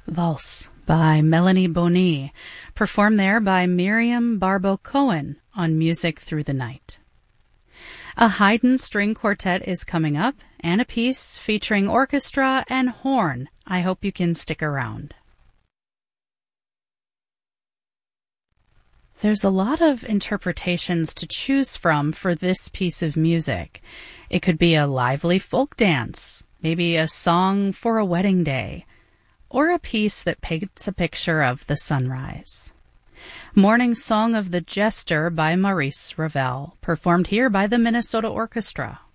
Valse by Melanie Boni, performed there by Miriam Barbo-Cohen on Music Through the Night. A Haydn string quartet is coming up, and a piece featuring orchestra and horn. I hope you can stick around. There's a lot of interpretations to choose from for this piece of music. It could be a lively folk dance, maybe a song for a wedding day, or a piece that paints a picture of the sunrise. Morning Song of the Jester by Maurice Ravel, performed here by the Minnesota Orchestra.